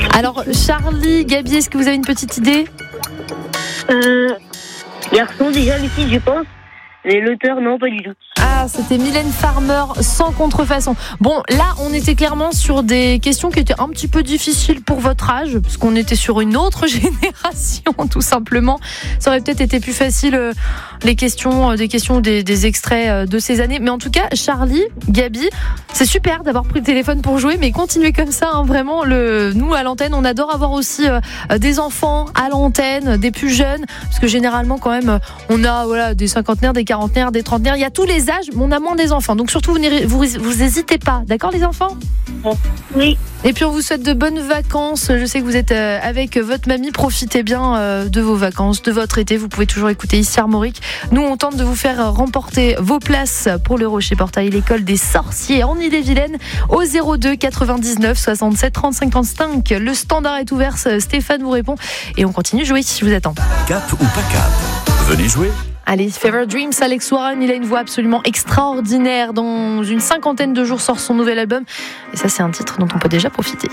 Alors, Charlie, Gabi, est-ce que vous avez une petite idée ? Garçon, déjà, les filles, je pense. Et l'auteur, non, pas du tout. Ah, c'était Mylène Farmer, Sans contrefaçon. Bon, là, on était clairement sur des questions qui étaient un petit peu difficiles pour votre âge, parce qu'on était sur une autre génération, tout simplement. Ça aurait peut-être été plus facile, des questions, des extraits de ces années. Mais en tout cas, Charlie, Gabi, c'est super d'avoir pris le téléphone pour jouer, mais continuez comme ça, hein, vraiment. Nous, à l'antenne, on adore avoir aussi des enfants à l'antenne, des plus jeunes, parce que généralement, quand même, on a des cinquantenaires, des quarantenaires, des trentenaires, il y a tous les âges, mais on a moins des enfants. Donc surtout, vous hésitez pas, d'accord les enfants ? Oui. Et puis on vous souhaite de bonnes vacances. Je sais que vous êtes avec votre mamie, profitez bien de vos vacances, de votre été. Vous pouvez toujours écouter ici Armorique. Nous, on tente de vous faire remporter vos places pour le Rocher Portail, l'école des sorciers en Ille-et-Vilaine, au 02 99 67 35 35. Le standard est ouvert, Stéphane vous répond et on continue de jouer si je vous attends. Cap ou pas cap, venez jouer. Allez, Fever Dreams, Alex Warren, il a une voix absolument extraordinaire. Dans une 50aine de jours sort son nouvel album. Et ça, c'est un titre dont on peut déjà profiter.